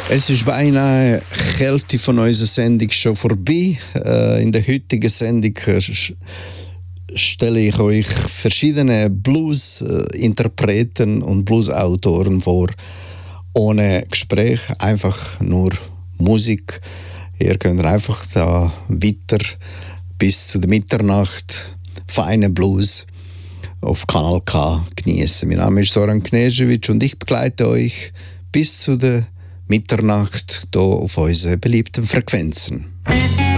Es ist beinahe die Hälfte von unserer Sendung schon vorbei. In der heutigen Sendung stelle ich euch verschiedene Blues-Interpreten und Blues-Autoren vor. Ohne Gespräch, einfach nur Musik. Ihr könnt einfach da weiter bis zu der Mitternacht feine Blues auf Kanal K genießen. Mein Name ist Soran Knežević und ich begleite euch bis zu der Mitternacht hier auf unseren beliebten Frequenzen.